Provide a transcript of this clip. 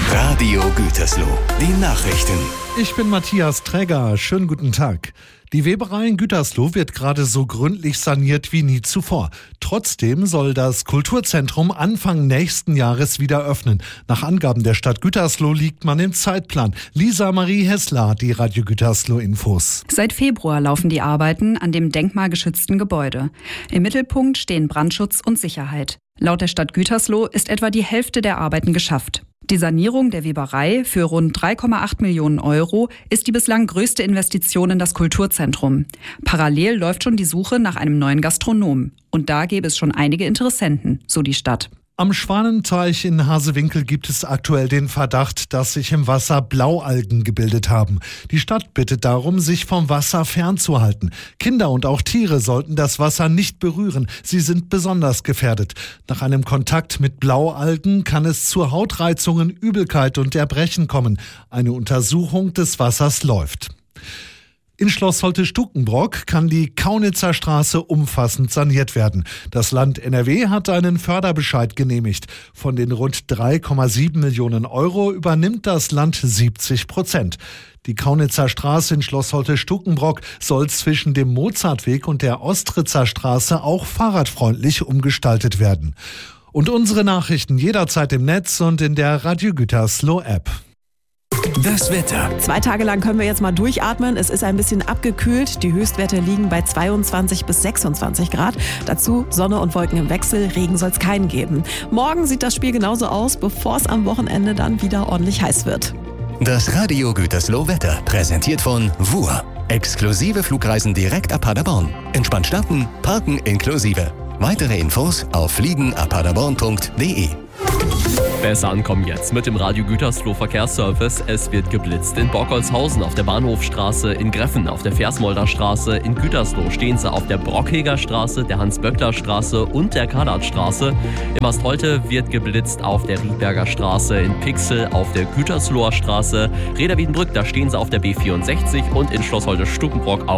Radio Gütersloh, die Nachrichten. Ich bin Matthias Träger. Schönen guten Tag. Die Weberei in Gütersloh wird gerade so gründlich saniert wie nie zuvor. Trotzdem soll das Kulturzentrum Anfang nächsten Jahres wieder öffnen. Nach Angaben der Stadt Gütersloh liegt man im Zeitplan. Lisa Marie Hessler hat die Radio Gütersloh Infos. Seit Februar laufen die Arbeiten an dem denkmalgeschützten Gebäude. Im Mittelpunkt stehen Brandschutz und Sicherheit. Laut der Stadt Gütersloh ist etwa die Hälfte der Arbeiten geschafft. Die Sanierung der Weberei für rund 3,8 Millionen Euro ist die bislang größte Investition in das Kulturzentrum. Parallel läuft schon die Suche nach einem neuen Gastronomen. Und da gäbe es schon einige Interessenten, so die Stadt. Am Schwanenteich in Hasewinkel gibt es aktuell den Verdacht, dass sich im Wasser Blaualgen gebildet haben. Die Stadt bittet darum, sich vom Wasser fernzuhalten. Kinder und auch Tiere sollten das Wasser nicht berühren. Sie sind besonders gefährdet. Nach einem Kontakt mit Blaualgen kann es zu Hautreizungen, Übelkeit und Erbrechen kommen. Eine Untersuchung des Wassers läuft. In Schloss Holte-Stukenbrock kann die Kaunitzer Straße umfassend saniert werden. Das Land NRW hat einen Förderbescheid genehmigt. Von den rund 3,7 Millionen Euro übernimmt das Land 70%. Die Kaunitzer Straße in Schloss Holte-Stukenbrock soll zwischen dem Mozartweg und der Ostritzer Straße auch fahrradfreundlich umgestaltet werden. Und unsere Nachrichten jederzeit im Netz und in der Radio Gütersloh App. Das Wetter. 2 Tage lang können wir jetzt mal durchatmen. Es ist ein bisschen abgekühlt. Die Höchstwerte liegen bei 22 bis 26 Grad. Dazu Sonne und Wolken im Wechsel. Regen soll es keinen geben. Morgen sieht das Spiel genauso aus, bevor es am Wochenende dann wieder ordentlich heiß wird. Das Radio Gütersloh Wetter präsentiert von WUR. Exklusive Flugreisen direkt ab Paderborn. Entspannt starten, parken inklusive. Weitere Infos auf fliegenapaderborn.de. Besser ankommen jetzt mit dem Radio Gütersloh Verkehrsservice. Es wird geblitzt in Borgholzhausen auf der Bahnhofstraße, in Greffen auf der Versmolder Straße, in Gütersloh stehen sie auf der Brockheger Straße, der Hans-Böckler Straße und der Karlatstraße. In Mastholte wird geblitzt auf der Riedberger Straße, in Pixel auf der Gütersloher Straße, Reda-Wiedenbrück, da stehen sie auf der B64 und in Schloss Holte-Stukenbrock